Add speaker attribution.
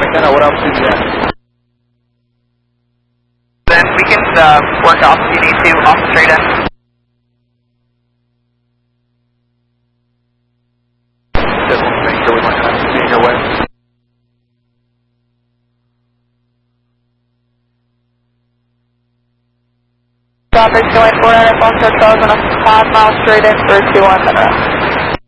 Speaker 1: Antenna, what else do you have?
Speaker 2: Then we can work off if you need to, off the straight end.
Speaker 1: Just want to make sure we might have to be in your way.
Speaker 2: Traffic going 400 Foster 1000 on 5 miles straight in for 21 minutes.